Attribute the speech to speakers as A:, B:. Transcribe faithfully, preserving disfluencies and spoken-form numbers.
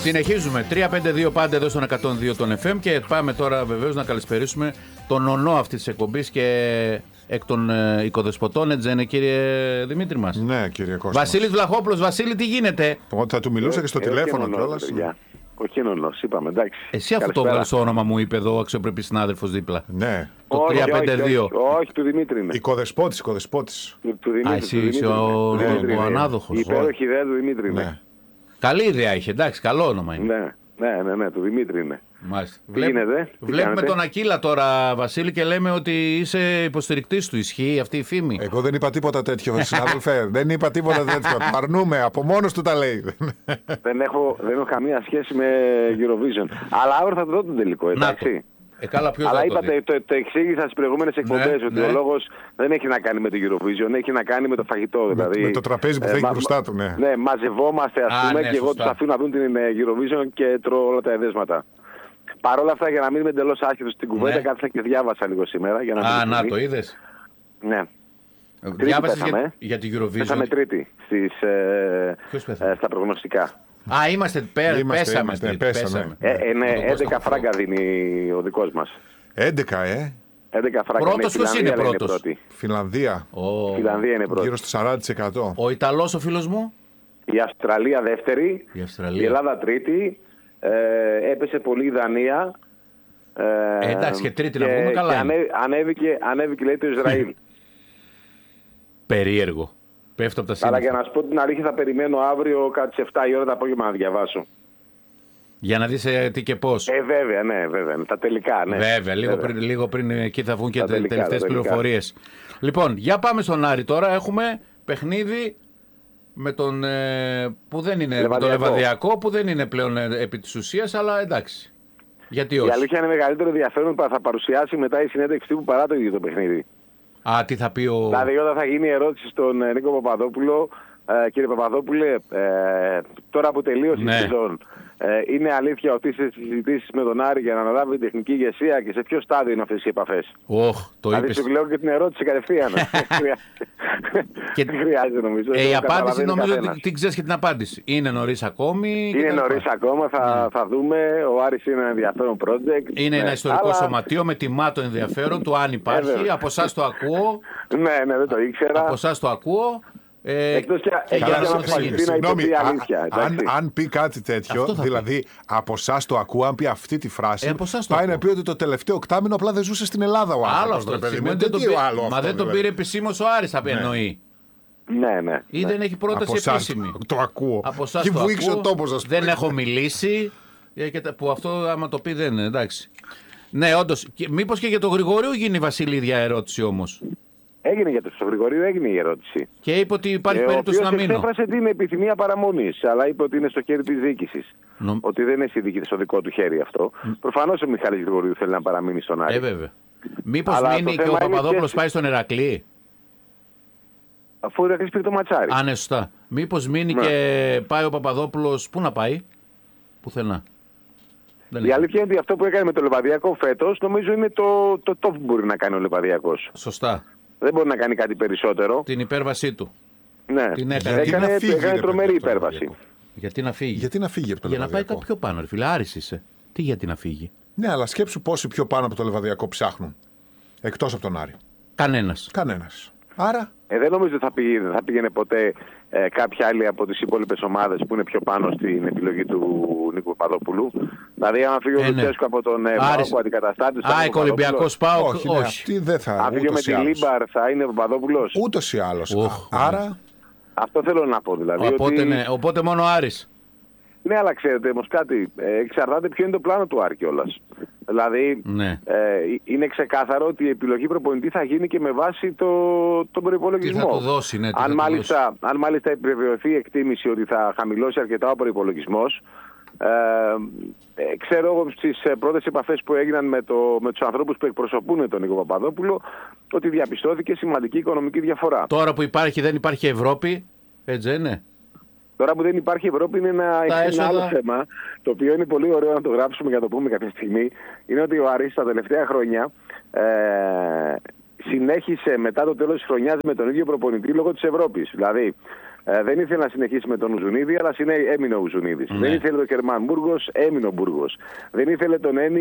A: Συνεχίζουμε. τρία πέντε δύο πάντα εδώ στον εκατόν δύο των εφ εμ και πάμε τώρα βεβαίως να καλησπερίσουμε τον ονό αυτής της εκπομπής και εκ των ε, οικοδεσποτών, έτσι είναι, κύριε Δημήτρη μας?
B: Ναι, κύριε Κώστα.
A: Βασίλης Βλαχόπουλος. Βασίλη, τι γίνεται?
B: Ότι θα του μιλούσα και στο ε, τηλέφωνο κιόλας.
C: Ο Κίνονος, είπαμε, εντάξει.
A: Εσύ αυτό το βγάλεις το όνομα, μου είπε εδώ ο αξιοπρεπής συνάδελφος δίπλα.
B: Ναι.
A: Το τρία πέντε δύο.
C: Όχι, όχι, όχι, του Δημήτρη είναι.
B: Οικοδεσπότης, οικοδεσπότης.
C: Του, του Δημήτρη.
A: Α, εσύ είσαι ο, ο, ο ανάδοχος.
C: Η υπέροχη ιδέα του Δημήτρη είναι. Ναι.
A: Καλή ιδέα είχε, εντάξει, καλό όνομα είναι.
C: Ναι, ναι, ναι, ναι, του Δημήτρη είναι.
A: Μάλιστα.
C: Τι
A: Βλέπ,
C: γίνεται, τι
A: βλέπουμε
C: κάνετε?
A: τον Ακύλα τώρα, Βασίλη, και λέμε ότι είσαι υποστηρικτής του. Ισχύει αυτή η φήμη?
B: Εγώ δεν είπα τίποτα τέτοιο, συνάδελφε. Δεν είπα τίποτα τέτοιο. Το αρνούμε, από μόνος του τα λέει.
C: δεν, έχω, δεν έχω καμία σχέση με Eurovision. Αλλά αύριο θα το δω τον τελικό, εντάξει.
A: Ε, καλά, ποιος
C: Αλλά
A: θα
C: είπατε, το, το, το εξήγησα στις προηγούμενες εκπομπές,
A: ναι,
C: ότι
A: ναι.
C: ο λόγος δεν έχει να κάνει με το Eurovision, έχει να κάνει με το φαγητό.
B: Με,
C: δηλαδή,
B: με το τραπέζι που θα έχει
C: μα,
B: μπροστά του, ναι.
C: Ναι, μαζευόμαστε, ας
A: Α,
C: πούμε,
A: ναι,
C: και εγώ
A: σωστά.
C: τους αφήνω να δουν την Eurovision και τρώω όλα τα εδέσματα. Παρ' όλα αυτά, για να μην είμαι εντελώς άσχετος στην κουβέντα,
A: Ναι.
C: κάθισα και διάβασα λίγο σήμερα. Για να
A: Α,
C: μην
A: να
C: θυμεί.
A: το είδες.
C: Ναι.
A: Διάβασες
C: πέσαμε,
A: για, για την Eurovision.
C: Πέσαμε τρίτη στις, ε, ε, στα προγνωστικά.
A: Α, είμαστε, πέ,
B: Είμαστε,
A: πέσαμε.
B: είμαστε,
A: τρίτη,
B: πέσαμε.
C: Ε, είναι
A: Με τον
C: έντεκα
A: Κώστα
C: φράγκα δίνει ο δικός μας.
B: έντεκα, ε.
C: έντεκα φράγκα.
A: Πρώτος ποιος είναι πρώτος?
C: πρώτη.
B: Φιλανδία.
A: Ο,
C: Η Φιλανδία είναι πρώτη.
B: Γύρω στο σαράντα τοις εκατό.
A: ο Ιταλός ο φίλος μου.
C: Η Αυστραλία δεύτερη.
A: Η Αυστραλία.
C: Η Ελλάδα τρίτη. Ε, έπεσε πολύ η Δανία. Ε,
A: Ε, εντάξει, και τρίτη να βγούμε, καλά
C: και
A: είναι.
C: ανέ, ανέβηκε, ανέβηκε, λέει, το Ισραήλ.
A: Περίεργο. Πέφτω από τα
C: Αλλά
A: σύννεφα.
C: για να σου πω την αλήθεια, θα περιμένω αύριο κάτι σε εφτά η ώρα το απόγευμα να διαβάσω.
A: Για να δεις ε, τι και πώς.
C: Ε, βέβαια, ναι, βέβαια. Τα τελικά, ναι.
A: Βέβαια, λίγο,
C: Βέβαια.
A: Πριν, λίγο πριν εκεί θα βγουν και
C: Τα
A: τε,
C: τελικά,
A: τελευταίες
C: τα τελικά.
A: πληροφορίες. Λοιπόν, για πάμε στον Άρη τώρα. Έχουμε παιχνίδι με τον, ε, που δεν είναι, με τον
C: Λεβαδιακό.
A: Λεβαδιακό, που δεν είναι πλέον ε, επί της ουσίας, αλλά εντάξει. Γιατί όχι.
C: Η αλήθεια είναι μεγαλύτερο ενδιαφέρον που θα παρουσιάσει μετά η συνέντευξη τύπου παρά το ίδιο το παιχνίδι.
A: Α, τι θα πει ο...
C: Δηλαδή, όταν θα γίνει η ερώτηση στον ε, Νίκο Παπαδόπουλο, ε, κύριε Παπαδόπουλε, ε, τώρα που τελείωσε
A: Ναι.
C: η σεζόν, ε, είναι αλήθεια ότι είστε στις συζητήσεις με τον Άρη για να αναλάβει την τεχνική ηγεσία και σε ποιο στάδιο είναι αυτές οι επαφές?
A: Όχ, το
C: Δηλαδή,
A: είπες.
C: σου λέω και την ερώτηση κατευθείαν.
A: Και-
C: Δεν χρειάζεται, νομίζω.
A: Ε, η
C: το
A: απάντηση
C: καταλαβαίνει
A: νομίζω
C: καθένας.
A: ότι την ξέρεις και την απάντηση. Είναι νωρίς ακόμη.
C: Είναι
A: κτλ.
C: νωρίς ακόμα, θα,
A: Ναι.
C: θα δούμε. Ο Άρης είναι ένα ενδιαφέρον project.
A: Είναι
C: Ναι.
A: ένα ιστορικό
C: Αλλά-
A: σωματείο με τιμά το ενδιαφέρον του, αν υπάρχει.
C: Ε, βέβαια.
A: Από εσάς το ακούω.
C: Ναι, ναι, δεν το ήξερα.
A: Από εσάς το ακούω. Ε,
C: Εκτός και-
A: και
C: εκτός
A: για
C: και
A: να
C: αν
A: δούμε
C: μας
A: τι θα γίνει.
C: φαγηθεί να
B: Συγγνώμη,
C: υποθεί
B: α-
C: αλήθεια,
B: αν,
C: εντάξει.
B: αν πει κάτι τέτοιο,
A: Αυτό θα
B: δηλαδή από εσά το ακούω, αν πει αυτή τη φράση,
A: Ε, από εσάς το
B: πάει να
A: ακούω.
B: πει ότι το τελευταίο οκτάμινο απλά δεν ζούσε στην Ελλάδα ο
A: Άλλο
B: άνθρωπος.
A: αυτό.
B: ρε παιδί μου.
A: σημαίνει
B: Δεν
A: δεν τον
B: τι
A: πήρε-
B: άλλο
A: Μα
B: αυτό,
A: δεν τον
B: δηλαδή.
A: πήρε επισήμως ο Άρης, θα εννοεί.
C: Ναι, ναι.
A: Ή δεν έχει πρόταση
B: Από εσάς
A: επίσημη.
B: το ακούω.
A: Από εσάς
B: Και
A: το
B: βουήξε ο
A: ακούω.
B: τόπος, ας πούμε.
A: Δεν έχω μιλήσει. ε, και τα- Που αυτό άμα το πει δεν είναι, εντάξει. Ναι, όντως. Και μήπως και για τον Γρηγορίου γίνει, Βασίλη, ίδια ερώτηση όμως.
C: Έγινε για τον Γρηγορίου, έγινε η ερώτηση.
A: Και είπε ότι υπάρχει
C: Ε, ο
A: περίπτωση
C: οποίος
A: να μείνω.
C: εξέφρασε την επιθυμία παραμονής, αλλά είπε ότι είναι στο χέρι της διοίκησης.
A: Νομ-
C: Ότι δεν είναι στη δική- στο δικό του χέρι αυτό. Προφανώς ο Μιχάλης Γρηγορίου θέλει να παραμείνει στον Άρη.
A: Ε, βέβαια. Μήπως
C: Αλλά
A: μείνει
C: το
A: και ο
C: θέμα είναι
A: Παπαδόπουλος
C: και-
A: πάει στον Ερακλή.
C: Αφού είναι πήρε το ματσάρι.
A: Α, ναι, σωστά. Μήπως μείνει
C: Ναι.
A: και πάει ο Παπαδόπουλος. Πού να πάει? Πουθενά. Δεν
C: Η
A: είναι.
C: αλήθεια είναι ότι αυτό που έκανε με το Λεβαδιακό φέτος νομίζω είναι το, το top που μπορεί να κάνει ο Λεβαδιακός.
A: Σωστά.
C: Δεν μπορεί να κάνει κάτι περισσότερο.
A: Την υπέρβασή του.
C: Ναι.
A: Την έκανε.
B: Γιατί
C: Έκανε,
B: να φύγει,
C: έκανε
B: ρε
C: τρομερή
B: παιδί, από το
C: υπέρβαση.
B: Λεβαδιακό.
A: Γιατί να φύγει.
B: Γιατί να φύγει από το
A: Για να πάει
B: Λεβαδιακό.
A: κάπου πιο πάνω, ρε φίλε. Άρης είσαι. Τι γιατί να φύγει?
B: Ναι, αλλά σκέψου πόσοι πιο πάνω από το Λεβαδιακό ψάχνουν. Εκτός από τον Άρη.
A: Κανένας.
B: Κανένας. Άρα.
C: Ε, δεν νομίζω ότι θα πήγαινε, θα πήγαινε ποτέ ε, κάποια άλλη από τις υπόλοιπες ομάδες που είναι πιο πάνω στην επιλογή του Νίκου Παπαδόπουλου. Δηλαδή, αν φύγει ο
A: Ε, ναι.
C: Λουτσέσκο από τον ε,
A: Άρης.
C: Πάκο αντικαταστάτη.
A: ΑΕΚ Ολυμπιακός ΠΑΟΚ.
B: Όχι, ναι,
A: Όχι.
B: αυτή δεν θα.
C: Αν φύγει με
B: ούτως
C: τη
B: ή άλλως.
C: Λίμπαρ, θα είναι ο Παπαδόπουλος.
B: Ούτως ή άλλως.
A: Οχ,
B: Α- Άρα.
C: Αυτό θέλω να πω δηλαδή.
A: Οπότε,
C: ότι...
A: ναι. Οπότε μόνο ο Άρης.
C: Ναι, αλλά ξέρετε όμως κάτι, ε, εξαρτάται ποιο είναι το πλάνο του Άρη κιόλας. Δηλαδή,
A: Ναι.
C: ε, είναι ξεκάθαρο ότι η επιλογή προπονητή θα γίνει και με βάση το, τον προϋπολογισμό.
A: Τι θα του δώσει, ναι, τι θα
C: αν,
A: του
C: μάλιστα, αν μάλιστα επιβεβαιωθεί η εκτίμηση ότι θα χαμηλώσει αρκετά ο προϋπολογισμός, ε, ε, ξέρω εγώ στις ε, πρώτες επαφές που έγιναν με, το, με τους ανθρώπους που εκπροσωπούν τον Νίκο Παπαδόπουλο, ότι διαπιστώθηκε σημαντική οικονομική διαφορά.
A: Τώρα που υπάρχει, δεν υπάρχει Ευρώπη. Έτσι δεν είναι?
C: Τώρα που δεν υπάρχει Ευρώπη είναι ένα,
A: Τα
C: ένα
A: έσοδα.
C: άλλο θέμα, το οποίο είναι πολύ ωραίο να το γράψουμε και να το πούμε κάποια στιγμή. Είναι ότι ο Άρης τα τελευταία χρόνια ε, συνέχισε μετά το τέλος της χρονιάς με τον ίδιο προπονητή λόγω της Ευρώπης. Δηλαδή, ε, δεν ήθελε να συνεχίσει με τον Ουζουνίδη, αλλά συνέ... έμεινε ο Ουζουνίδης.
A: Ναι.
C: Δεν ήθελε τον Κερμάν Μπούργος, έμεινε ο Μπούργος. Δεν ήθελε τον Ένι,